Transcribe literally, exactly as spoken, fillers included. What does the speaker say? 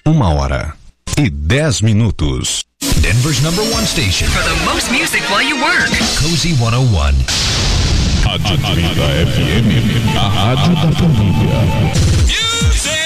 Uma hora e dez minutos. Denver's number one station for the most music while you work. Cozy cento e um. Rádio trinta F M, a rádio da família. Music!